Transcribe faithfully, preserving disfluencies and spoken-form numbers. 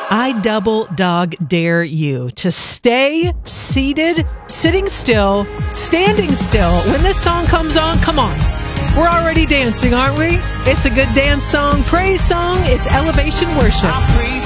I double dog dare you to stay seated, sitting still, standing still. When this song comes on, come on. We're already dancing, aren't we? It's a good dance song, praise song. It's elevation worship.